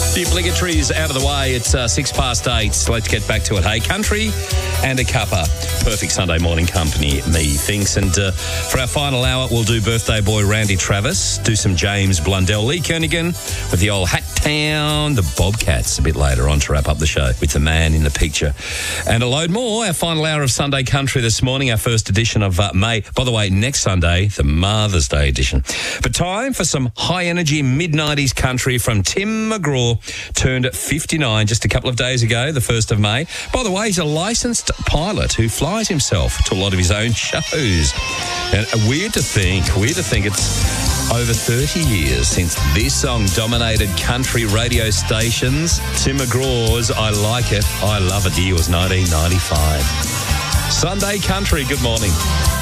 The obligatories out of the way. It's 8:06. Let's get back to it. Hey, country and a cuppa. Perfect Sunday morning company, me thinks. And for our final hour, we'll do birthday boy Randy Travis, do some James Blundell, Lee Kernaghan with the old Hat Town, the Bobcats a bit later on to wrap up the show with the man in the picture. And a load more. Our final hour of Sunday Country this morning, our first edition of May. By the way, next Sunday, the Mother's Day edition. But time for some high-energy mid-90s country from Tim McGraw, turned 59 just a couple of days ago, the 1st of May. By the way, he's a licensed pilot who flies himself to a lot of his own shows. And weird to think it's over 30 years since this song dominated country radio stations. Tim McGraw's I Like It, I Love It. The year was 1995. Sunday Country, good morning.